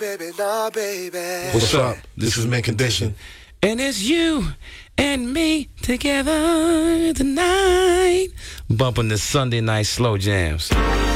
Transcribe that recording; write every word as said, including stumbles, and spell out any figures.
baby, nah, baby. What's up? This is Mint Condition. And it's you and me together tonight. Bumping the Sunday night slow jams.